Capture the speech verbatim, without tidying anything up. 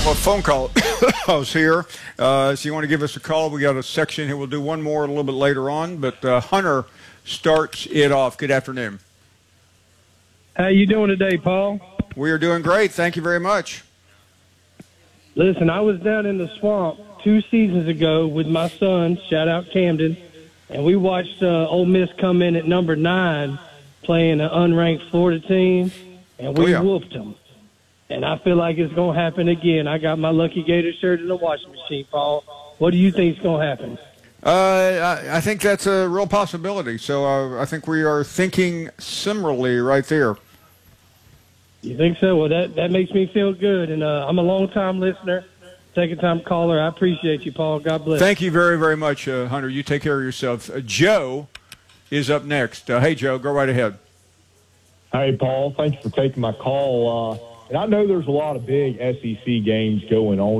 couple of phone calls here. Uh, so you want to give us a call? We got a section here. We'll do one more a little bit later on. But uh, Hunter starts it off. Good afternoon. How you doing today, Paul? We are doing great. Thank you very much. Listen, I was down in the swamp two seasons ago with my son, shout out Camden, and we watched uh, Ole Miss come in at number nine playing an unranked Florida team, and we oh, yeah. whooped them. And I feel like it's going to happen again. I got my Lucky Gator shirt in the washing machine, Paul. What do you think is going to happen? Uh, I, I think that's a real possibility. So uh, I think we are thinking similarly right there. You think so? Well, that, that makes me feel good. And uh, I'm a long-time listener, second-time caller. I appreciate you, Paul. God bless. Thank you very, very much, uh, Hunter. You take care of yourself. Uh, Joe is up next. Uh, hey, Joe, go right ahead. Hey, Paul. Thanks for taking my call. Uh, and I know there's a lot of big S E C games going on